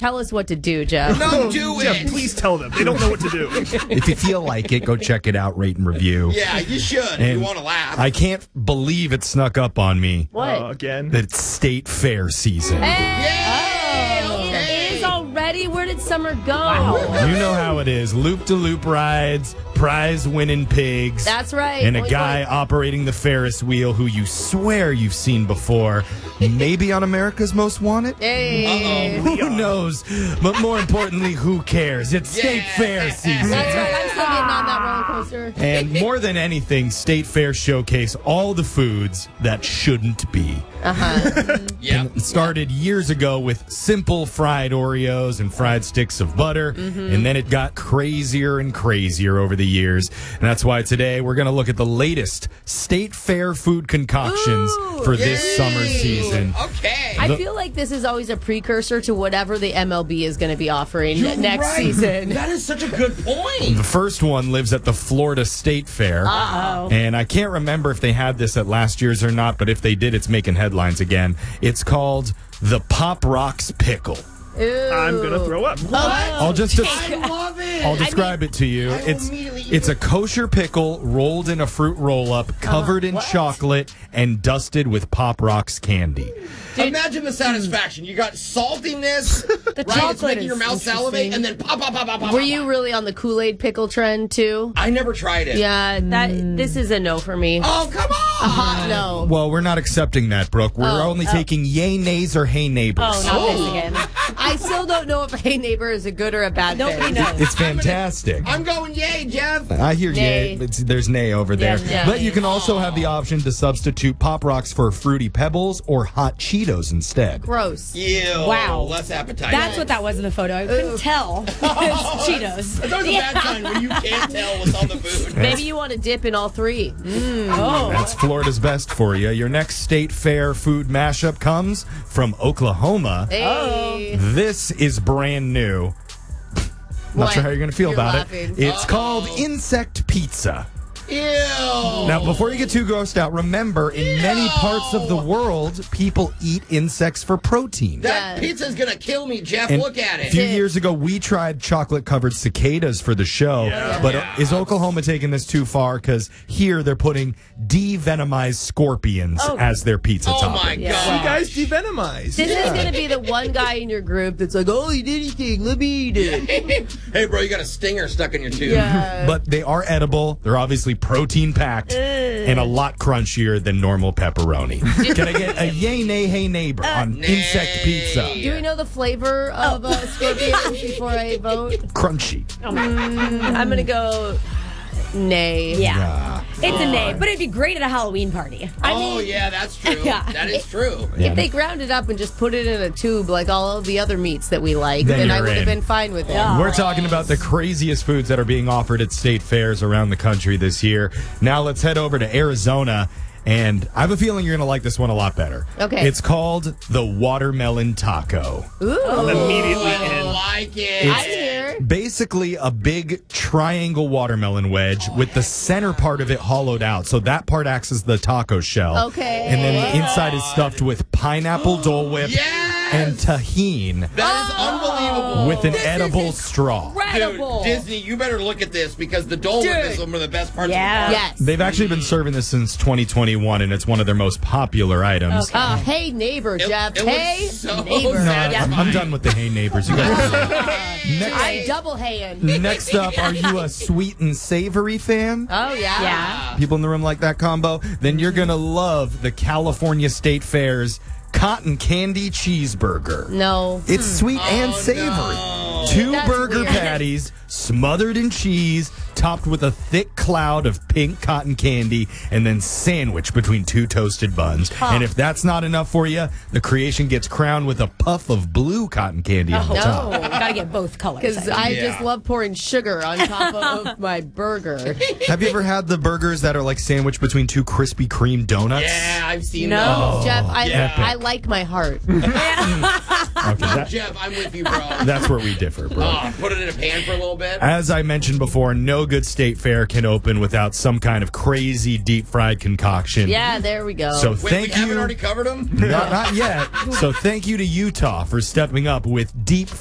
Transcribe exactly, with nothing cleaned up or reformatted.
tell us what to do, Jeff. No, do Jeff, it. please tell them. They don't know what to do. If you feel like it, go check it out, rate and review. Yeah, you should if And you want to laugh. I can't believe it snuck up on me What? Uh, again. that it's state fair season. Hey! Yay! Okay. It is already? Where did summer go? You know how it is. Loop-de-loop rides, prize-winning pigs. That's right. And a Oink, guy oink. operating the Ferris wheel who you swear you've seen before. Maybe on America's Most Wanted? Hey. Who knows? But more importantly, who cares? It's State Yeah. Fair season. That's right. I'm still getting on that roller coaster. And more than anything, State Fair showcase all the foods that shouldn't be. Uh-huh. Yeah. It started years ago with simple fried Oreos and fried sticks of butter, Mm-hmm. and then it got crazier and crazier over the years. And that's why today we're going to look at the latest State Fair food concoctions Ooh, for this Yay. summer season. Okay. I The- feel like this is always a precursor to whatever the M L B is going to be offering You're next right. season. That is such a good point. The first one lives at the Florida State Fair. Uh-oh. And I can't remember if they had this at last year's or not, but if they did, it's making headlines again. It's called the Pop Rocks Pickle. Ooh. I'm going to throw up. I'll just I love it. I'll describe it to you. I will It's immediately eat it's a it. kosher pickle rolled in a fruit roll-up, covered in what? chocolate, and dusted with Pop Rocks candy. Imagine the satisfaction. You got saltiness, The right? It's chocolate making your is mouth salivate, interesting. and then pop, pop, pop, pop, pop. Were pop, you pop. really on the Kool-Aid pickle trend, too? I never tried it. Yeah, that. This is a no for me. Oh, come on. A hot no. Well, we're not accepting that, Brooke. We're Oh, only oh. taking yay, nays, or hey neighbors. Oh, not Oh. this again. I still don't know if Hey Neighbor is a good or a bad Nobody thing. knows. It's fantastic. I'm going yay, Jeff. I hear Nay. yay. It's, there's nay over there. Yeah, nay. But you can also have the option to substitute Pop Rocks for Fruity Pebbles or Hot Cheetos instead. Gross. Ew. Wow. Less appetite. That's what that was in the photo. I couldn't tell. It's Cheetos. That's always a bad sign when you can't tell what's on the food. Maybe you want to dip in all three. Oh. That's Florida's best for you. Your next State Fair food mashup comes from Oklahoma. Hey. This is brand new. Not What? sure how you're going to feel You're about laughing. it. It's Uh-oh. called Insect Pizza. Ew. Now, before you get too grossed out, remember, in many Ew. parts of the world, people eat insects for protein. That Yeah. pizza's gonna kill me, Jeff. And Look at A it. few years ago, we tried chocolate-covered cicadas for the show, Yeah. but Yeah. is Oklahoma taking this too far? Because here they're putting de-venomized scorpions Oh. as their pizza Oh topping. my Yeah. god. You guys devenomized. This is going to be the one guy in your group that's like, oh, you did anything. Let me eat it. Hey, bro, you got a stinger stuck in your tooth. Yeah. But they are edible. They're obviously protein-packed and a lot crunchier than normal pepperoni. Can I get a yay, nay, hey, neighbor on nay. insect pizza? Do we know the flavor of uh, scorpion before I vote? Crunchy. I'm going to go nay. Yeah. It's a nay, but it'd be great at a Halloween party. I oh, mean, yeah, that's true. Yeah. That is true. If they ground it up and just put it in a tube like all of the other meats that we like, Then then, I you're would have in. been fine with it. Yeah. We're talking about the craziest foods that are being offered at state fairs around the country this year. Now let's head over to Arizona, and I have a feeling you're going to like this one a lot better. Okay. It's called the watermelon taco. Ooh. Immediately I in. like it. I'm here. Basically a big triangle watermelon wedge with the center part of it hollowed out. So that part acts as the taco shell. Okay. And then the inside is stuffed with pineapple Dole Whip Yes! and tahine That is unbelievable. with an This is edible straw. Incredible. Dude, Disney, you better look at this because the Dole Whip is one of the best parts Yeah. of the park. Yes. They've actually been serving this since twenty twenty-one, and it's one of their most popular items. Okay. Uh, hey, neighbor, It- Jeff. it looks hey, so neighbor. No, sad. I'm, I'm done with the hey neighbors. You guys. I'm next, double haying. next up, are you a sweet and savory fan? Oh, yeah. Yeah. People in the room like that combo? Then you're gonna love the California State Fair's cotton candy cheeseburger. No. It's sweet and Oh, savory. no. Two That's burger weird. patties smothered in cheese, topped with a thick cloud of pink cotton candy, and then sandwiched between two toasted buns. And if that's not enough for you, the creation gets crowned with a puff of blue cotton candy on the top. No. Gotta get both colors. Because I I Yeah. just love pouring sugar on top of my burger. Have you ever had the burgers that are like sandwiched between two Krispy Kreme donuts? Yeah, I've seen No. those. Jeff, I, yeah. I like my heart. Okay, that- Jeff, I'm with you, bro. that's where we differ, bro. Oh, put it in a pan for a little bit. As I mentioned before, no good state fair can open without some kind of crazy deep fried concoction. Yeah, there we go. So Wait, thank we you. haven't already covered them? Not, not yet. So thank you to Utah for stepping up with deep